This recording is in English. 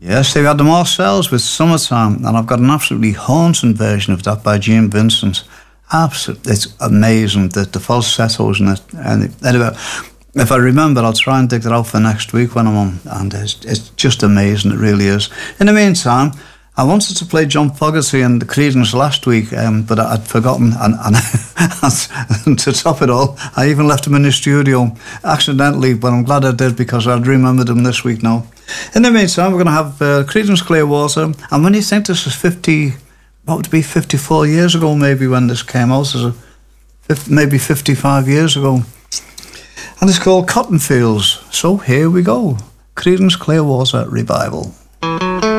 Yes, they had them ourselves with Summertime, and I've got an absolutely haunting version of that by Gene Vincent. Absolutely, it's amazing, the falsettos in it. And anyway, if I remember, I'll try and dig it out for next week when I'm on, and it's just amazing, it really is. In the meantime, I wanted to play John Fogerty and the Creedence last week, but I'd forgotten, and to top it all, I even left him in the studio accidentally, but I'm glad I did because I'd remembered him this week now. In the meantime, we're going to have Creedence Clearwater, and when you think this is 54 years ago maybe when this came out, maybe 55 years ago, and it's called Cotton Fields. So here we go, Creedence Clearwater Revival.